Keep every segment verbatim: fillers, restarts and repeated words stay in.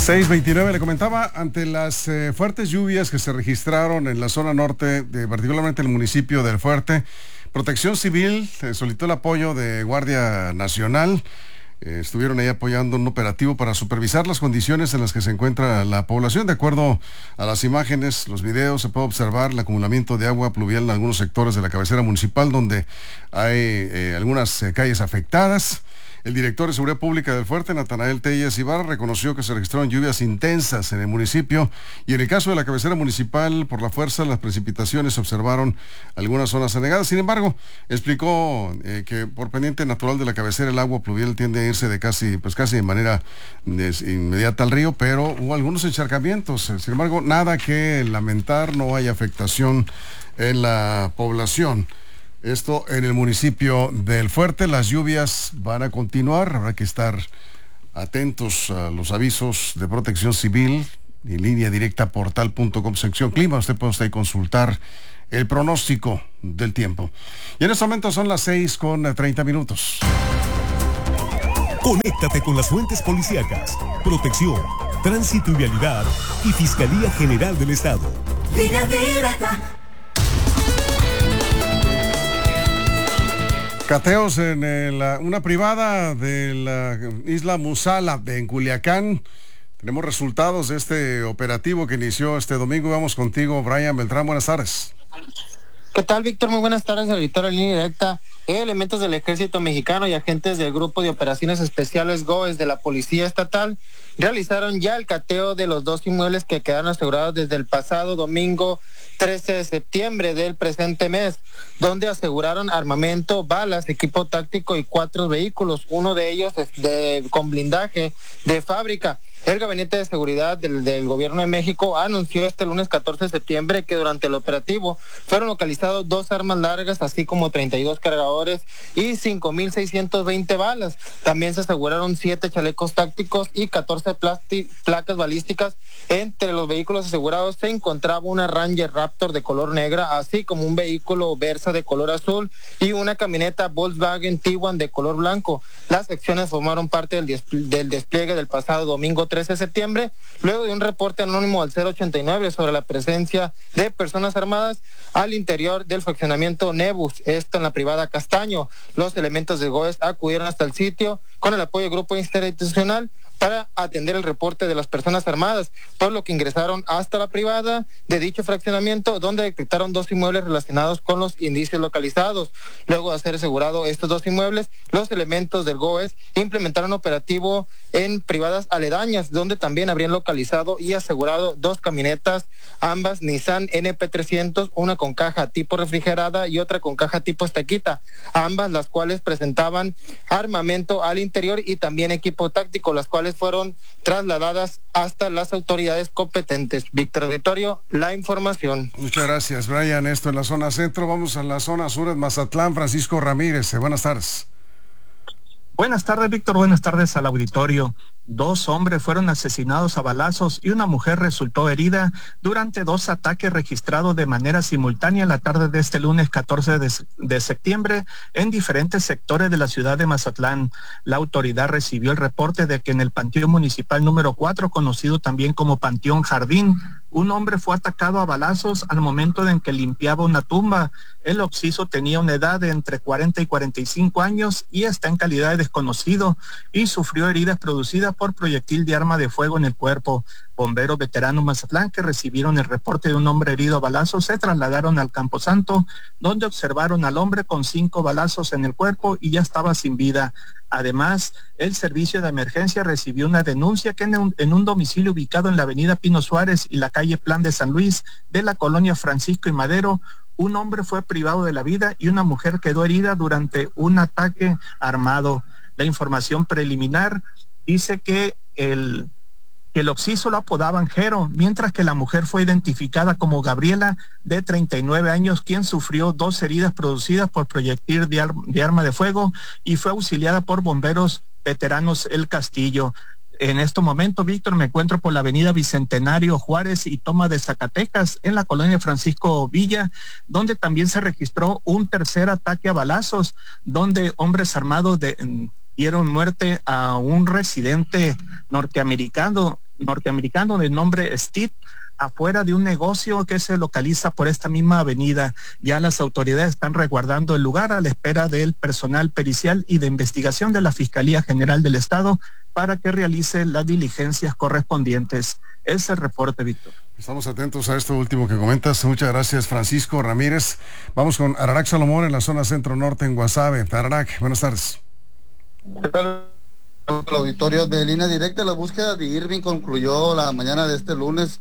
seis veintinueve, le comentaba, ante las eh, fuertes lluvias que se registraron en la zona norte, de, particularmente en el municipio del Fuerte, Protección Civil eh, solicitó el apoyo de Guardia Nacional. Eh, estuvieron ahí apoyando un operativo para supervisar las condiciones en las que se encuentra la población. De acuerdo a las imágenes, los videos, se puede observar el acumulamiento de agua pluvial en algunos sectores de la cabecera municipal, donde hay eh, algunas eh, calles afectadas. El director de Seguridad Pública del Fuerte, Natanael Telles Ibarra, reconoció que se registraron lluvias intensas en el municipio y en el caso de la cabecera municipal, por la fuerza, las precipitaciones se observaron algunas zonas anegadas. Sin embargo, explicó eh, que por pendiente natural de la cabecera el agua pluvial tiende a irse de casi, pues casi de manera des, inmediata al río, pero hubo algunos encharcamientos. Sin embargo, nada que lamentar, no hay afectación en la población. Esto en el municipio del Fuerte. Las lluvias van a continuar, habrá que estar atentos a los avisos de Protección Civil. En línea directa portal punto com, sección clima, usted puede usted consultar el pronóstico del tiempo. Y en este momento son las seis con treinta minutos. Conéctate con las fuentes policíacas, protección, tránsito y vialidad y Fiscalía General del Estado. Línea directa. Cateos en el, una privada de la isla Musala de en Culiacán. Tenemos resultados de este operativo que inició este domingo. Vamos contigo, Brian Beltrán. Buenas tardes. ¿Qué tal, Víctor? Muy buenas tardes, auditor en línea directa. Elementos del Ejército Mexicano y agentes del Grupo de Operaciones Especiales GOES de la Policía Estatal realizaron ya el cateo de los dos inmuebles que quedaron asegurados desde el pasado domingo trece de septiembre del presente mes, donde aseguraron armamento, balas, equipo táctico y cuatro vehículos, uno de ellos de, con blindaje de fábrica. El Gabinete de Seguridad del, del Gobierno de México anunció este lunes catorce de septiembre que durante el operativo fueron localizados dos armas largas, así como treinta y dos cargadores y cinco mil seiscientas veinte balas. También se aseguraron siete chalecos tácticos y catorce plasti- placas balísticas. Entre los vehículos asegurados se encontraba una Ranger Raptor de color negra, así como un vehículo Versa de color azul y una camioneta Volkswagen Tiguan de color blanco. Las acciones formaron parte del, des- del despliegue del pasado domingo trece de septiembre, luego de un reporte anónimo al cero ochenta y nueve sobre la presencia de personas armadas al interior del fraccionamiento Nebus, esto en la privada Castaño. Los elementos de GOES acudieron hasta el sitio con el apoyo del grupo interinstitucional para atender el reporte de las personas armadas, por lo que ingresaron hasta la privada de dicho fraccionamiento, donde detectaron dos inmuebles relacionados con los indicios localizados. Luego de hacer asegurado estos dos inmuebles, los elementos del GOES implementaron operativo en privadas aledañas, donde también habrían localizado y asegurado dos camionetas, ambas Nissan N P trescientos, una con caja tipo refrigerada y otra con caja tipo estaquita, ambas las cuales presentaban armamento al interior y también equipo táctico, las cuales fueron trasladadas hasta las autoridades competentes. Víctor Auditorio, la información. Muchas gracias, Brian. Esto en la zona centro. Vamos a la zona sur, en Mazatlán. Francisco Ramírez, buenas tardes. Buenas tardes, Víctor. Buenas tardes al auditorio. Dos hombres fueron asesinados a balazos y una mujer resultó herida durante dos ataques registrados de manera simultánea la tarde de este lunes catorce de septiembre en diferentes sectores de la ciudad de Mazatlán. La autoridad recibió el reporte de que en el Panteón Municipal número cuatro, conocido también como Panteón Jardín, un hombre fue atacado a balazos al momento en que limpiaba una tumba. El occiso tenía una edad de entre cuarenta y cuarenta y cinco años y está en calidad de desconocido y sufrió heridas producidas por proyectil de arma de fuego en el cuerpo. Bomberos veteranos Mazatlán, que recibieron el reporte de un hombre herido a balazos, se trasladaron al Camposanto, donde observaron al hombre con cinco balazos en el cuerpo y ya estaba sin vida. Además, el servicio de emergencia recibió una denuncia que en un, en un domicilio ubicado en la avenida Pino Suárez y la calle Plan de San Luis de la colonia Francisco y Madero, un hombre fue privado de la vida y una mujer quedó herida durante un ataque armado. La información preliminar dice que el, que el occiso lo apodaban Jero, mientras que la mujer fue identificada como Gabriela, de treinta y nueve años, quien sufrió dos heridas producidas por proyectil de, ar, de arma de fuego y fue auxiliada por bomberos veteranos El Castillo. En este momento, Víctor, me encuentro por la avenida Bicentenario Juárez y Toma de Zacatecas, en la colonia Francisco Villa, donde también se registró un tercer ataque a balazos, donde hombres armados de... dieron muerte a un residente norteamericano norteamericano de nombre Steve afuera de un negocio que se localiza por esta misma avenida. Ya las autoridades están resguardando el lugar a la espera del personal pericial y de investigación de la Fiscalía General del Estado para que realice las diligencias correspondientes. Ese es el reporte, Víctor. Estamos atentos a esto último que comentas. Muchas gracias, Francisco Ramírez. Vamos con Ararac Salomón en la zona centro-norte en Guasave. Ararac, buenas tardes. ¿Qué tal? El auditorio de Línea Directa, la búsqueda de Irving concluyó la mañana de este lunes,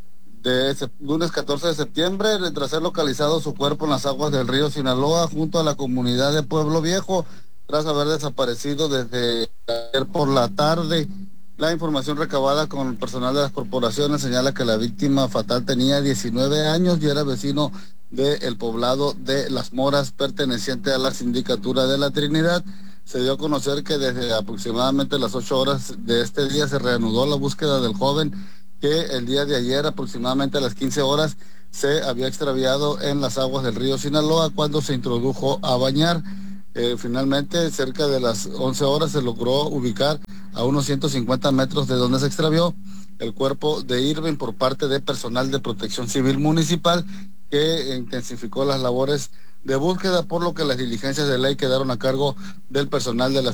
de lunes catorce de septiembre, tras ser localizado su cuerpo en las aguas del río Sinaloa, junto a la comunidad de Pueblo Viejo, tras haber desaparecido desde ayer por la tarde. La información recabada con el personal de las corporaciones señala que la víctima fatal tenía diecinueve años y era vecino del poblado de Las Moras, perteneciente a la sindicatura de la Trinidad. Se dio a conocer que desde aproximadamente las ocho horas de este día se reanudó la búsqueda del joven, que el día de ayer, aproximadamente a las quince horas, se había extraviado en las aguas del río Sinaloa cuando se introdujo a bañar. Eh, finalmente, cerca de las once horas, se logró ubicar a unos ciento cincuenta metros de donde se extravió el cuerpo de Irving por parte de personal de Protección Civil Municipal, que intensificó las labores de búsqueda, por lo que las diligencias de ley quedaron a cargo del personal de la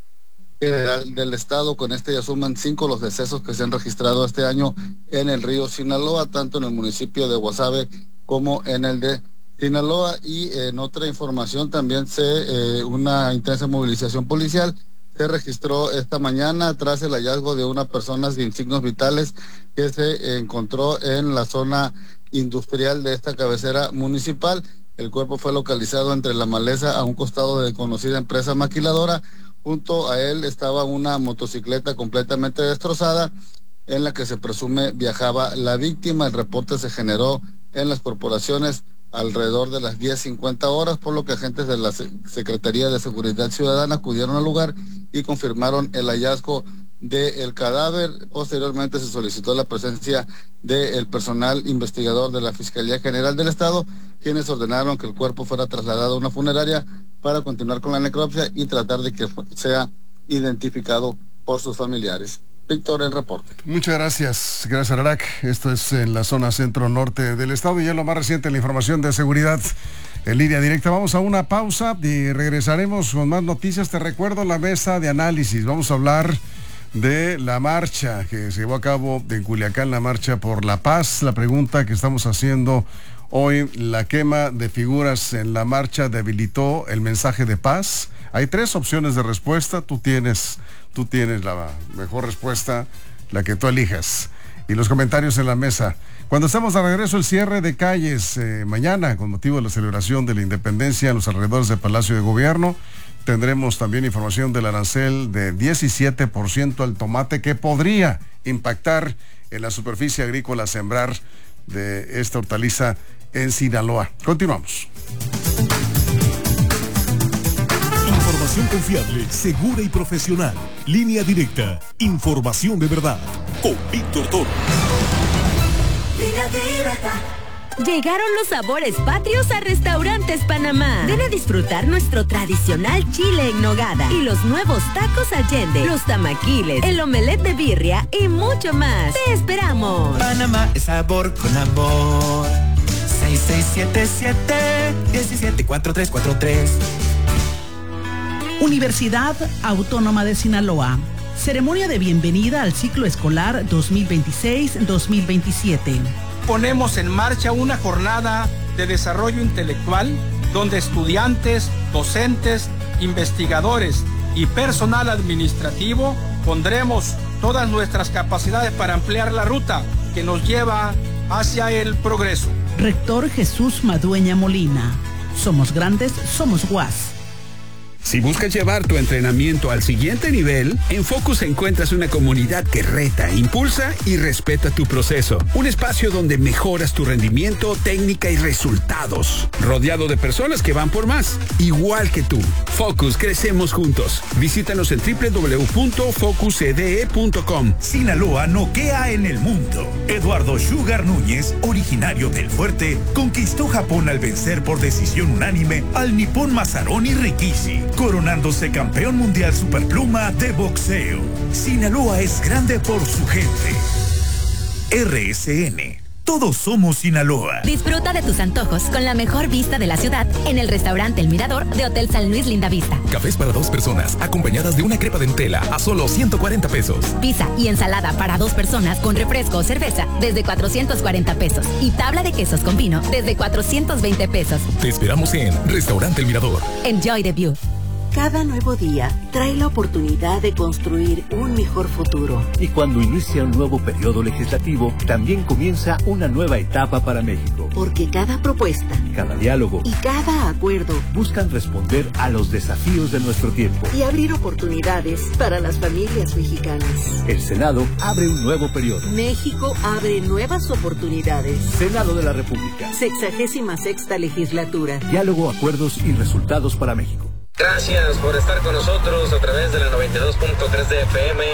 General del Estado. Con este ya suman cinco los decesos que se han registrado este año en el río Sinaloa, tanto en el municipio de Guasave como en el de Sinaloa. Y en otra información también se eh, una intensa movilización policial se registró esta mañana tras el hallazgo de una persona sin signos vitales que se encontró en la zona industrial de esta cabecera municipal. El cuerpo fue localizado entre la maleza a un costado de conocida empresa maquiladora. Junto a él estaba una motocicleta completamente destrozada en la que se presume viajaba la víctima. El reporte se generó en las corporaciones alrededor de las diez cincuenta horas, por lo que agentes de la Secretaría de Seguridad Ciudadana acudieron al lugar y confirmaron el hallazgo del cadáver. Posteriormente se solicitó la presencia del personal investigador de la Fiscalía General del Estado, quienes ordenaron que el cuerpo fuera trasladado a una funeraria para continuar con la necropsia y tratar de que sea identificado por sus familiares. Víctor, el reporte. Muchas gracias. Gracias, Ararac. Esto es en la zona centro-norte del estado y ya lo más reciente, la información de seguridad en Línea Directa. Vamos a una pausa y regresaremos con más noticias. Te recuerdo la mesa de análisis. Vamos a hablar de la marcha que se llevó a cabo en Culiacán, la marcha por la paz. La pregunta que estamos haciendo hoy: la quema de figuras en la marcha debilitó el mensaje de paz. Hay tres opciones de respuesta. Tú tienes, tú tienes la mejor respuesta, la que tú elijas. Y los comentarios en la mesa. Cuando estemos de regreso, el cierre de calles eh, mañana, con motivo de la celebración de la independencia en los alrededores del Palacio de Gobierno. Tendremos también información del arancel de diecisiete por ciento al tomate que podría impactar en la superficie agrícola a sembrar de esta hortaliza en Sinaloa. Continuamos. Información confiable, segura y profesional. Línea Directa. Información de verdad. Con Víctor Toro. Línea Directa. Llegaron los sabores patrios a Restaurantes Panamá. Ven a disfrutar nuestro tradicional chile en nogada y los nuevos tacos Allende, los tamaquiles, el omelette de birria y mucho más. ¡Te esperamos! Panamá es sabor con amor. seis seis siete siete, uno siete cuatro tres cuatro tres. Universidad Autónoma de Sinaloa. Ceremonia de bienvenida al ciclo escolar dos mil veintiséis dos mil veintisiete. Ponemos en marcha una jornada de desarrollo intelectual donde estudiantes, docentes, investigadores y personal administrativo pondremos todas nuestras capacidades para ampliar la ruta que nos lleva hacia el progreso. Rector Jesús Madueña Molina. Somos grandes, somos U A S. Si buscas llevar tu entrenamiento al siguiente nivel, en Focus encuentras una comunidad que reta, impulsa y respeta tu proceso. Un espacio donde mejoras tu rendimiento, técnica y resultados. Rodeado de personas que van por más, igual que tú. Focus, crecemos juntos. Visítanos en doble u doble u doble u punto focus e d e punto com. Sinaloa noquea en el mundo. Eduardo Sugar Núñez, originario del Fuerte, conquistó Japón al vencer por decisión unánime al nipón Masaroni Rikishi, coronándose campeón mundial superpluma de boxeo. Sinaloa es grande por su gente. R S N. Todos somos Sinaloa. Disfruta de tus antojos con la mejor vista de la ciudad en el restaurante El Mirador de Hotel San Luis Lindavista. Cafés para dos personas, acompañadas de una crepa de Nutella a solo ciento cuarenta pesos. Pizza y ensalada para dos personas con refresco o cerveza desde cuatrocientos cuarenta pesos. Y tabla de quesos con vino desde cuatrocientos veinte pesos. Te esperamos en Restaurante El Mirador. Enjoy the view. Cada nuevo día trae la oportunidad de construir un mejor futuro. Y cuando inicia un nuevo periodo legislativo, también comienza una nueva etapa para México. Porque cada propuesta, cada diálogo y cada acuerdo buscan responder a los desafíos de nuestro tiempo y abrir oportunidades para las familias mexicanas. El Senado abre un nuevo periodo. México abre nuevas oportunidades. Senado de la República. Sexagésima sexta legislatura. Diálogo, acuerdos y resultados para México. Gracias por estar con nosotros a través de la noventa y dos punto tres de F M.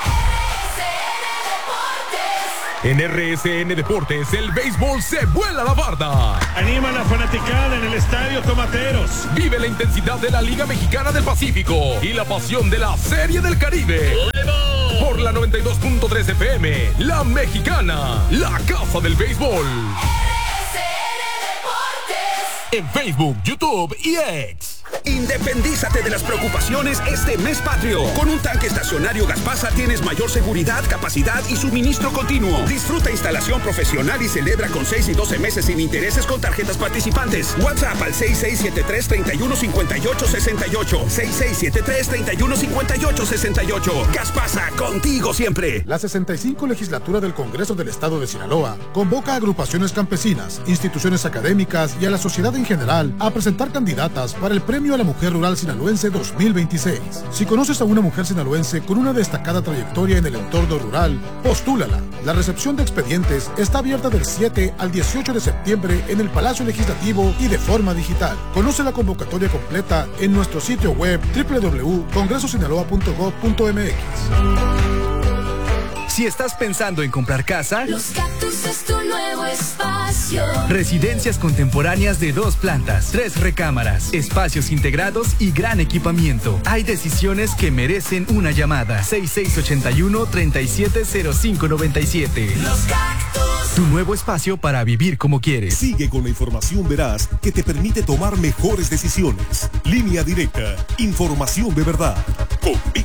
En R S N Deportes, el béisbol se vuela la barda. Anima a la fanaticada en el Estadio Tomateros. Vive la intensidad de la Liga Mexicana del Pacífico y la pasión de la Serie del Caribe. Por la noventa y dos punto tres F M, La Mexicana, la casa del béisbol. En Facebook, YouTube y X. Independízate de las preocupaciones este mes patrio. Con un tanque estacionario Gaspasa tienes mayor seguridad, capacidad y suministro continuo. Disfruta instalación profesional y celebra con seis y doce meses sin intereses con tarjetas participantes. WhatsApp al seis seis siete tres, tres uno cinco ocho seis ocho. seis seis siete tres, tres uno cinco ocho seis ocho. Gaspasa, contigo siempre. La sesenta y cinco legislatura del Congreso del Estado de Sinaloa convoca a agrupaciones campesinas, instituciones académicas y a la sociedad en general a presentar candidatas para el Premio a la Mujer Rural Sinaloense dos mil veintiséis. Si conoces a una mujer sinaloense con una destacada trayectoria en el entorno rural, postúlala. La recepción de expedientes está abierta del siete al dieciocho de septiembre en el Palacio Legislativo y de forma digital. Conoce la convocatoria completa en nuestro sitio web doble u doble u doble u punto congreso sinaloa punto gob punto m x. Si estás pensando en comprar casa, Los Cactus es tu nuevo espacio. Residencias contemporáneas de dos plantas, tres recámaras, espacios integrados y gran equipamiento. Hay decisiones que merecen una llamada. seis seis ocho uno, tres siete cero cinco nueve siete. Los Cactus. Tu nuevo espacio para vivir como quieres. Sigue con la información veraz que te permite tomar mejores decisiones. Línea Directa. Información de verdad. Con